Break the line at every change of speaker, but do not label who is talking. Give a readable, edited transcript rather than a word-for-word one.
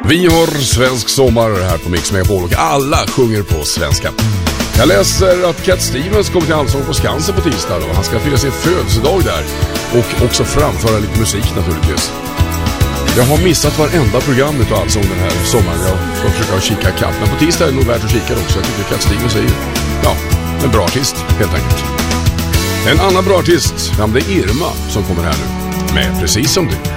Vi har svensk sommar här på Mix Megapol och alla sjunger på svenska. Jag läser att Cat Stevens kommer till Allsång på Skansen på tisdag och han ska fira sin födelsedag där och också framföra lite musik naturligtvis. Jag har missat varenda program utav Allsång den här sommaren. Jag ska försöka kika kapp, men på tisdag är det nog värt att kika också. Jag tycker Cat Stevens är en bra artist helt enkelt. En annan bra artist, det är Irma som kommer här nu med Precis som du.